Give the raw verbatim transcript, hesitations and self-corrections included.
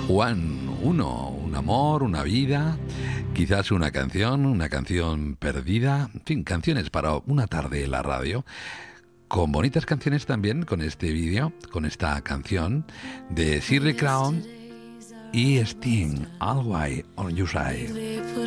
One, uno, un amor, una vida, quizás una canción, una canción perdida, en fin, canciones para una tarde en la radio, con bonitas canciones también, con este vídeo, con esta canción de Shirley Crown y Sting, All White on Your Side.